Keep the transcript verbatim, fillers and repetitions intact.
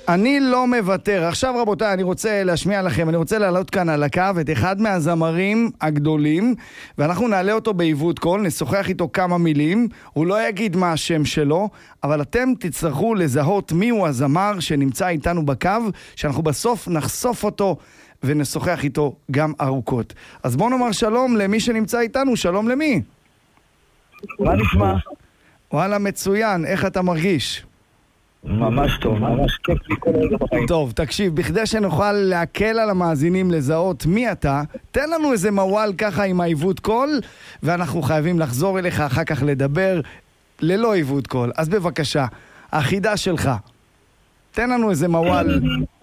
אני לא מוותר. עכשיו רבותיי, אני רוצה להשמיע לכם, אני רוצה להעלות כאן על הקו את אחד מהזמרים הגדולים, ואנחנו נעלה אותו בעיוות קול, נשוחח איתו כמה מילים, הוא לא יגיד מה השם שלו, אבל אתם תצטרכו לזהות מיהו הזמר שנמצא איתנו בקו, שאנחנו בסוף נחשוף אותו ונשוחח איתו גם ארוכות. אז בואו נאמר שלום למי שנמצא איתנו. שלום למי? מה נשמע? וואלה, מצוין. איך אתה מרגיש? ממש טוב, ממש כיף לי כל רגע בחיים. טוב, תקשיב, בכדי שנוכל להקל על המאזינים לזהות מי אתה, תן לנו איזה מוואל ככה עם העיוות קול, ואנחנו חייבים לחזור אליך אחר כך לדבר ללא עיוות קול. אז בבקשה, החידה שלך. תן לנו איזה מוואל